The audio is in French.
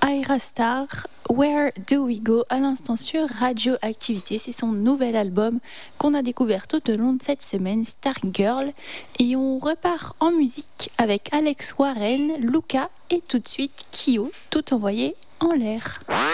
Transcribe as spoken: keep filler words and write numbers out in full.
Ira Star, Where Do We Go à l'instant sur Radioactivité. C'est son nouvel album qu'on a découvert tout au long de cette semaine, Star Girl. Et on repart en musique avec Alex Warren, Luca et tout de suite Kyo, tout envoyé en l'air.